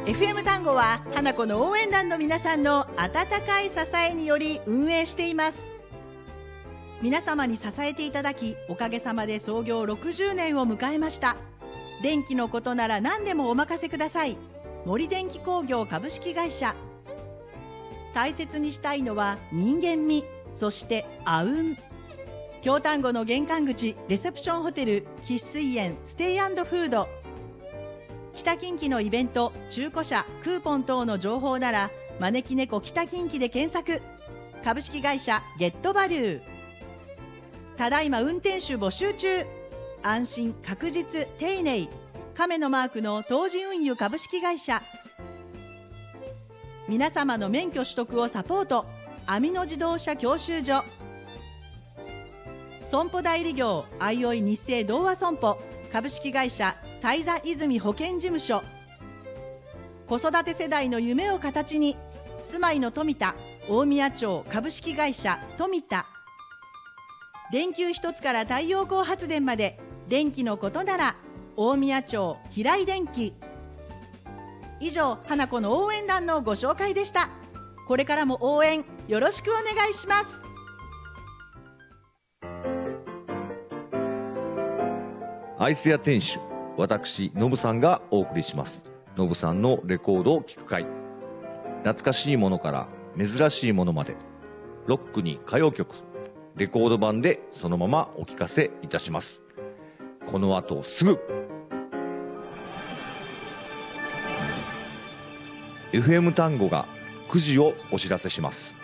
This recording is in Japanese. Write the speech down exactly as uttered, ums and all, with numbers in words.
エフエム 単語は花子の応援団の皆さんの温かい支えにより運営しています。皆様に支えていただき、おかげさまで創業ろくじゅうねんを迎えました。電気のことなら何でもお任せください。森電機工業株式会社。大切にしたいのは人間味、そしてあうん京丹後の玄関口レセプションホテル喫水園ステイ&フード。北近畿のイベント、中古車、クーポン等の情報なら招き猫北近畿で検索。株式会社ゲットバリュー。ただいま運転手募集中。安心確実丁寧、亀のマークの東寺運輸株式会社。皆様の免許取得をサポート、アミノ自動車教習所。損保代理業あいおい日清同和損保株式会社大座泉保険事務所。子育て世代の夢を形に、住まいの富田大宮町株式会社富田。電球一つから太陽光発電まで、電気のことなら大宮町平井電機。以上、花子の応援団のご紹介でした。これからも応援よろしくお願いします。 アイス屋店主、私ノブさんがお送りします。ノブさんのレコードを聴く会。懐かしいものから珍しいものまで、ロックに歌謡曲、レコード版でそのままお聴かせいたします。この後すぐ エフエム 単語がくじをお知らせします。